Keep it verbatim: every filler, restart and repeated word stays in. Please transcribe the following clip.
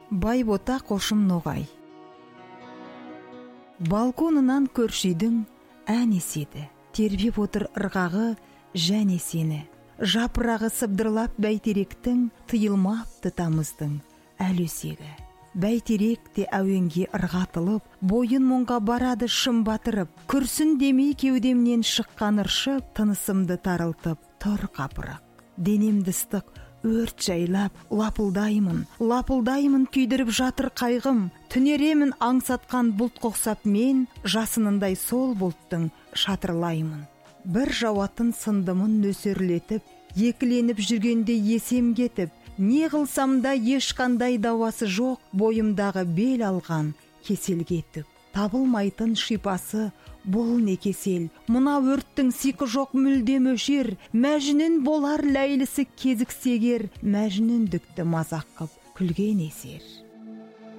Байбота қошым ноғай. Балконынан көршейдің ән еседі, тербеп отыр ырғағы және сені. Жапырағы сыбдырлап бәйтеректің, тыйылмапты тамыздың әл өсегі. Бәйтерек те әуенге ырғатылып, бойын мұңға барады шым батырып, күрсін демей кеудемнен шыққан ыршып, тынысымды тарылтып тұр қапырық. Денемді ыстық өрт жайлап, лапылдаймын, лапылдаймын күйдіріп жатыр қайғым. Түнеремін аңсатқан бұлт қоқсап мен, жасынындай сол бұлттың шатырлаймын. Бір жауатын сындымын нөсерлетіп, екіленіп жүргенде есем кетіп, не қылсам да ешқандай дауасы жоқ, бойымдағы бел алған кеселге түк. Табылмайтын шипасы бұл не кесел, мына өрттің сиқы жоқ мүлде мөшер, мәжінін болар ләйлісі кезіксегер, мәжінін дүкті мазақ қып күлген есер.